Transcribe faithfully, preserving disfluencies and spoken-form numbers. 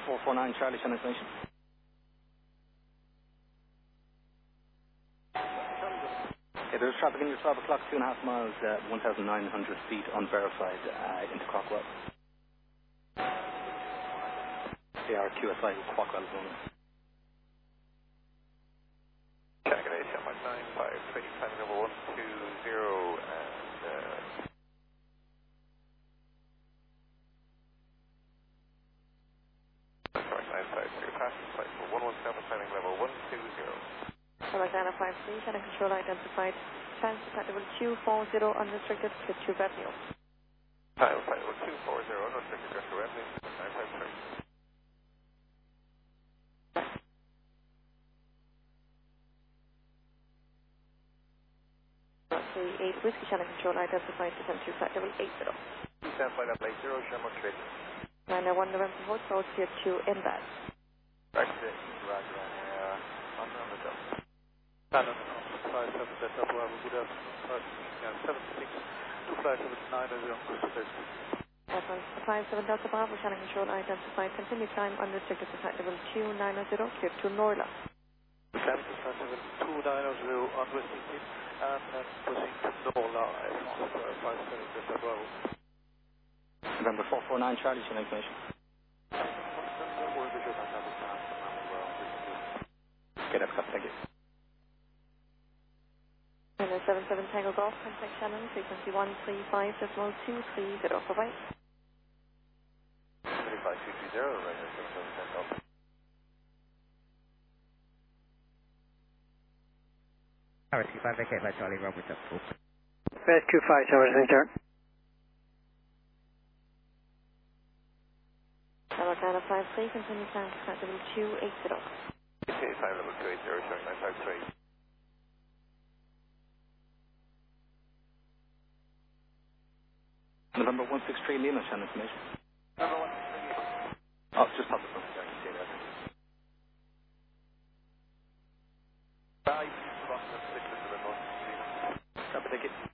four four nine Charlie, channel information. Okay, there's traffic in your twelve o'clock, two and a half miles, uh, one thousand nine hundred feet unverified uh, into Crockwell. They are Q S I Crockwell zone. Calculation one nine five, training time number one two zero, and uh, sorry, nine five zero, passing flight for one one seven, timing level one two zero. Alexander five three, channel control identified, transfer level two four zero, unrestricted, clip two revenue. Time flight level two four zero, unrestricted, direct to revenue, nine five three. three eight, whiskey channel control identified, descent to flight level eight zero. Descent flight level eight zero, Shamrock Trade. nine one November four, code tier two inbound. Back to the Roger, uh, on the job. Cannon, five seven, Delta Bravo, good afternoon, seven six, two flight seven nine zero, five seven Delta Bravo, channel control identified, continue time unrestricted to flight level two nine zero, clear to Norla. seven flight seven two nine zero, unrestricted, and then proceed to Norla, five seven Delta Bravo. November four four nine Charlie, channel information. Okay, that's got, thank you. seven seven Tango Golf, contact Shannon, frequency one three five decimal two three zero, bye-bye. three five two two zero, right, seven seven Tango Golf. Rescue five, vacate by Charlie, Rob, with up. Rescue five, Towers, return. Alexander five three, continue time to flight level two eight zero. Okay, time level two eight zero, showing nine five three. November one six three Lima, channel information. Number one six three. Oh, just pop it up. I can see that. Bye. Copy, thank you.